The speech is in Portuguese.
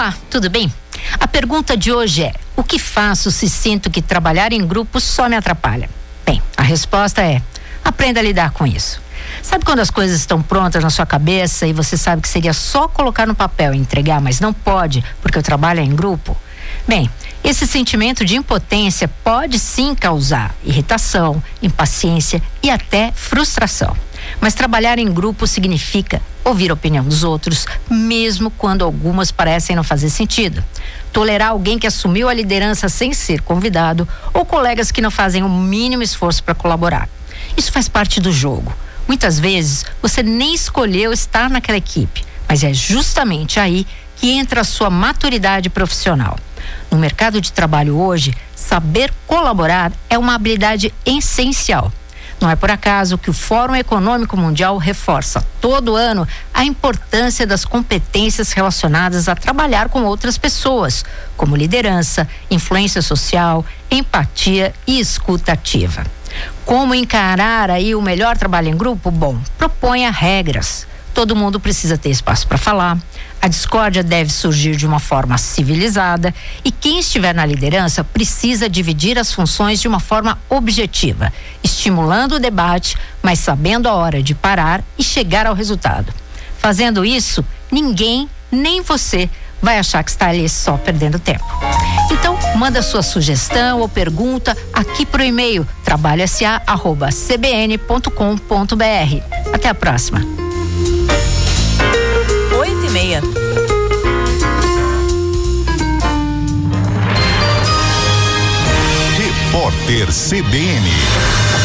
Olá, tudo bem? A pergunta de hoje é: o que faço se sinto que trabalhar em grupo só me atrapalha? Bem, a resposta é: aprenda a lidar com isso. Sabe quando as coisas estão prontas na sua cabeça e você sabe que seria só colocar no papel e entregar, mas não pode porque o trabalho é em grupo? Bem, esse sentimento de impotência pode sim causar irritação, impaciência e até frustração. Mas trabalhar em grupo significa ouvir a opinião dos outros, mesmo quando algumas parecem não fazer sentido. Tolerar alguém que assumiu a liderança sem ser convidado ou colegas que não fazem o mínimo esforço para colaborar. Isso faz parte do jogo. Muitas vezes você nem escolheu estar naquela equipe, mas é justamente aí que entra a sua maturidade profissional. No mercado de trabalho hoje, saber colaborar é uma habilidade essencial. Não é por acaso que o Fórum Econômico Mundial reforça todo ano a importância das competências relacionadas a trabalhar com outras pessoas, como liderança, influência social, empatia e escuta ativa. Como encarar aí o melhor trabalho em grupo? Bom, proponha regras. Todo mundo precisa ter espaço para falar. A discórdia deve surgir de uma forma civilizada e quem estiver na liderança precisa dividir as funções de uma forma objetiva, estimulando o debate, mas sabendo a hora de parar e chegar ao resultado. Fazendo isso, ninguém, nem você, vai achar que está ali só perdendo tempo. Então, manda sua sugestão ou pergunta aqui pro e-mail trabalhosa@cbn.com.br. Até a próxima. 8:30. Repórter CBN.